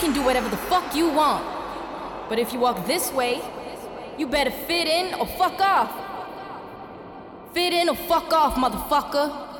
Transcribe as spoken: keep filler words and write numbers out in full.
can do whatever the fuck you want. But if you walk this way, you better fit in or fuck off. Fit in or fuck off, motherfucker.